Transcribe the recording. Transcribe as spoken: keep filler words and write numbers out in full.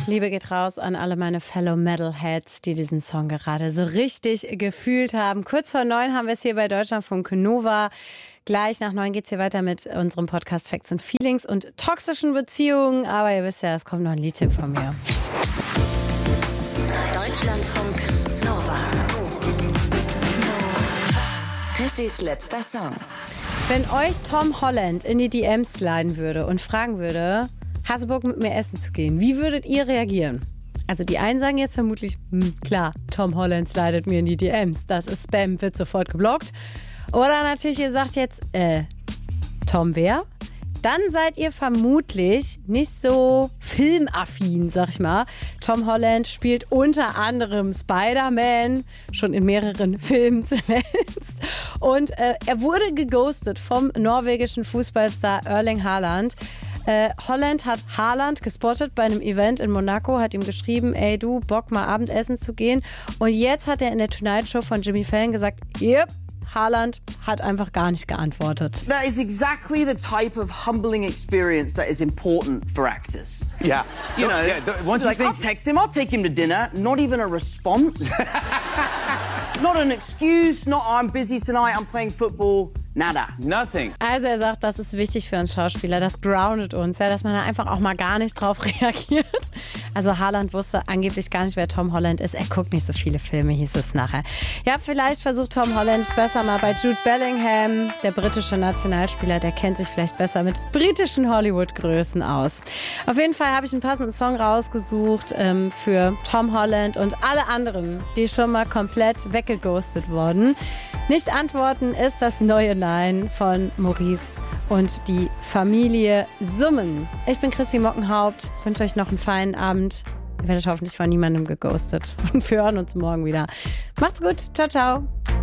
Liebe geht raus an alle meine Fellow Metalheads, die diesen Song gerade so richtig gefühlt haben. Kurz vor neun haben wir es hier bei Deutschlandfunk Nova. Gleich nach neun geht es hier weiter mit unserem Podcast Facts and Feelings und toxischen Beziehungen. Aber ihr wisst ja, es kommt noch ein Liedtipp von mir. Deutschlandfunk Nova. Chrissys letzter Song. Wenn euch Tom Holland in die D Ms sliden würde und fragen würde, hast du Bock mit mir essen zu gehen, wie würdet ihr reagieren? Also die einen sagen jetzt vermutlich, hm, klar, Tom Holland slidet mir in die D Ms, das ist Spam, wird sofort geblockt. Oder natürlich, ihr sagt jetzt, äh, Tom wer? Dann seid ihr vermutlich nicht so filmaffin, sag ich mal. Tom Holland spielt unter anderem Spider-Man, schon in mehreren Filmen zuletzt. Und äh, er wurde geghostet vom norwegischen Fußballstar Erling Haaland. Äh, Holland hat Haaland gespottet bei einem Event in Monaco, hat ihm geschrieben, ey du, Bock mal Abendessen zu gehen. Und jetzt hat er in der Tonight Show von Jimmy Fallon gesagt, yep, Haaland hat einfach gar nicht geantwortet. That is exactly the type of humbling experience that is important for actors. Yeah. You know, yeah, once like, you I'll think... text him, I'll take him to dinner. Not even a response. Not an excuse, not I'm busy tonight, I'm playing football. Nada. Nothing. Also er sagt, das ist wichtig für uns Schauspieler, das groundet uns, ja, dass man da einfach auch mal gar nicht drauf reagiert. Also Haaland wusste angeblich gar nicht, wer Tom Holland ist. Er guckt nicht so viele Filme, hieß es nachher. Ja, vielleicht versucht Tom Holland es besser mal bei Jude Bellingham, der britische Nationalspieler, der kennt sich vielleicht besser mit britischen Hollywood-Größen aus. Auf jeden Fall habe ich einen passenden Song rausgesucht ähm, für Tom Holland und alle anderen, die schon mal komplett weggeghostet wurden. Nicht antworten ist das neue Nein von Maurice und die Familie Summen. Ich bin Chrissy Mockenhaupt, wünsche euch noch einen feinen Abend. Ihr werdet hoffentlich von niemandem geghostet und wir hören uns morgen wieder. Macht's gut, ciao, ciao.